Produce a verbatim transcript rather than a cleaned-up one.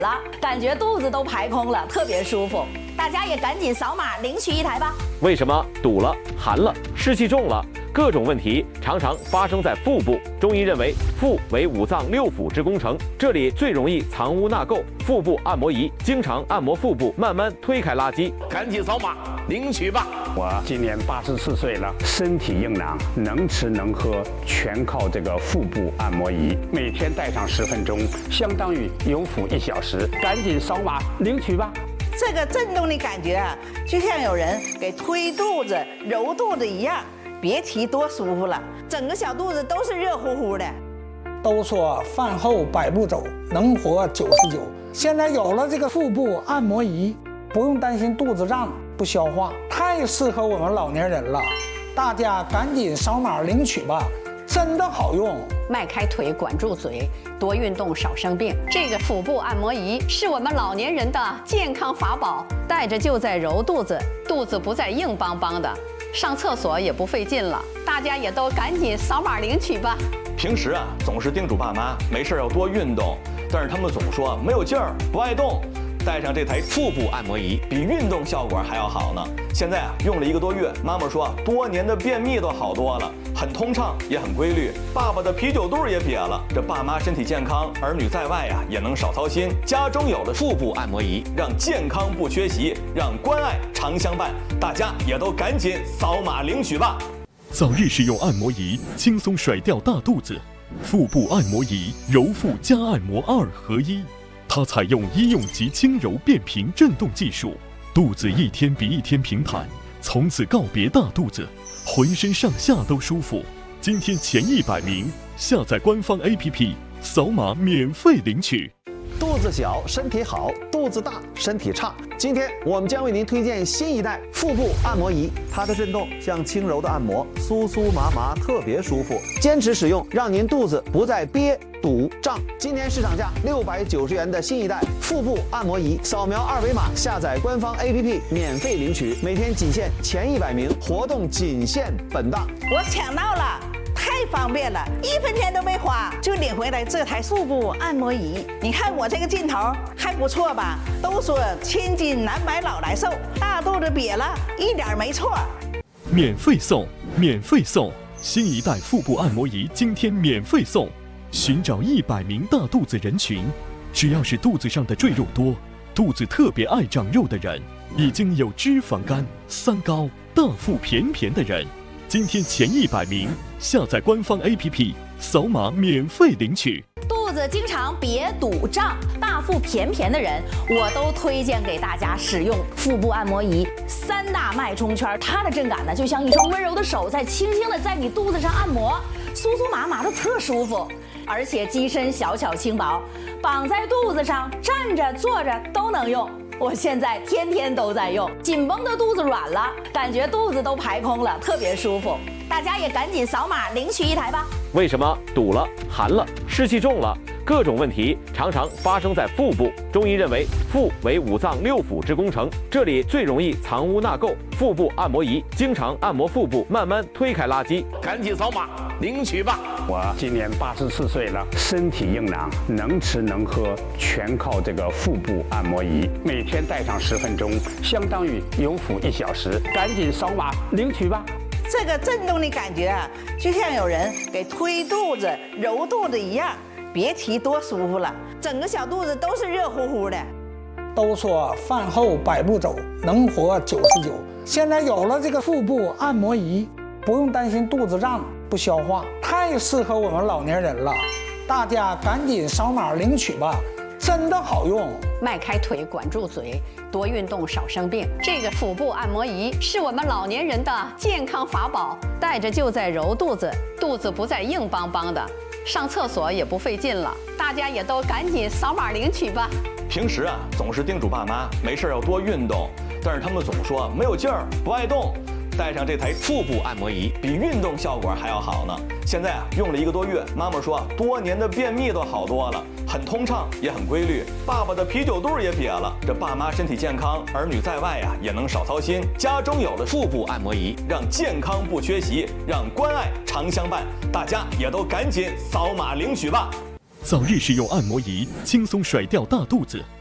了，感觉肚子都排空了，特别舒服。大家也赶紧扫码领取一台吧。 为什么堵了、寒了、湿气重了？各种问题常常发生在腹部。中医认为，腹为五脏六腑之宫城，这里最容易藏污纳垢。腹部按摩仪经常按摩腹部，慢慢推开垃圾。 赶紧扫码领取吧！ 我今年八十四岁了，身体硬朗，能吃能喝，全靠这个腹部按摩仪。每天戴上十分钟，相当于有腹一小时。赶紧扫码领取吧！ 这个震动的感觉啊，就像有人给推肚子、揉肚子一样，别提多舒服了，整个小肚子都是热乎乎的。 都说饭后百步走，能活九十九。现在有了这个腹部按摩仪，不用担心肚子胀不消化，太适合我们老年人了。大家赶紧扫码领取吧，真的好用。 迈开腿，管住嘴，多运动，少生病。这个腹部按摩仪是我们老年人的健康法宝，带着就在揉肚子，肚子不再硬邦邦的，上厕所也不费劲了。大家也都赶紧扫码领取吧。 平时啊，总是叮嘱爸妈没事要多运动，但是他们总说没有劲儿，不爱动。带上这台腹部按摩仪，比运动效果还要好呢。现在啊，用了一个多月，妈妈说多年的便秘都好多了，很通畅，也很规律。爸爸的啤酒肚也瘪了，这爸妈身体健康，儿女在外呀也能少操心。家中有了腹部按摩仪，让健康不缺席，让关爱常相伴。大家也都赶紧扫码领取吧。 早日使用按摩仪，轻松甩掉大肚子。腹部按摩仪，揉腹加按摩二合一。它采用医用级轻柔变频震动技术，肚子一天比一天平坦，从此告别大肚子，浑身上下都舒服。今天前一百名，下载官方 A P P， 扫码免费领取。 肚子小身体好，肚子大身体差。今天我们将为您推荐新一代腹部按摩仪，它的震动像轻柔的按摩，酥酥麻麻，特别舒服。坚持使用，让您肚子不再憋、堵、胀。今年市场价六百九十元的新一代腹部按摩仪，扫描二维码下载官方 A P P 免费领取。每天仅限前一百名，活动仅限本档。 我抢到了。太方便了，一分钱都没花就领回来这台腹部按摩仪。你看我这个劲头还不错吧？都说千金难买老来瘦，大肚子瘪了一点没错。 免费送，免费送！新一代腹部按摩仪今天免费送。寻找一百名大肚子人群，只要是肚子上的赘肉多、肚子特别爱长肉的人，已经有脂肪肝、三高、大腹便便的人。今天前一百名，下载官方 A P P， 扫码免费领取。 肚子经常瘪堵胀、大腹便便的人，我都推荐给大家使用腹部按摩仪。三大脉冲圈，它的震感呢，就像一双温柔的手在轻轻的在你肚子上按摩，酥酥麻麻的特舒服。而且机身小巧轻薄，绑在肚子上，站着坐着都能用。我现在天天都在用，紧绷的肚子软了，感觉肚子都排空了，特别舒服。大家也赶紧扫码领取一台吧。 为什么堵了、寒了、湿气重了？各种问题常常发生在腹部。中医认为，腹为五脏六腑之宫城，这里最容易藏污纳垢。腹部按摩仪经常按摩腹部，慢慢推开垃圾。 赶紧扫码领取吧！ 我今年八十四岁了，身体硬朗，能吃能喝，全靠这个腹部按摩仪。每天戴上十分钟，相当于有腹一小时。赶紧扫码领取吧！ 这个震动的感觉啊，就像有人给推肚子、揉肚子一样，别提多舒服了，整个小肚子都是热乎乎的。 都说饭后百步走，能活九十九。现在有了这个腹部按摩仪，不用担心肚子胀不消化，太适合我们老年人了。大家赶紧扫码领取吧，真的好用。 迈开腿，管住嘴，多运动，少生病。这个腹部按摩仪是我们老年人的健康法宝，带着就在揉肚子，肚子不再硬邦邦的，上厕所也不费劲了。大家也都赶紧扫码领取吧。 平时啊，总是叮嘱爸妈没事要多运动，但是他们总说没有劲儿，不爱动。带上这台腹部按摩仪，比运动效果还要好呢。现在啊，用了一个多月，妈妈说多年的便秘都好多了，很通畅，也很规律。爸爸的啤酒肚也瘪了，这爸妈身体健康，儿女在外呀也能少操心。家中有了腹部按摩仪，让健康不缺席，让关爱常相伴。大家也都赶紧扫码领取吧。 早日使用按摩仪，轻松甩掉大肚子。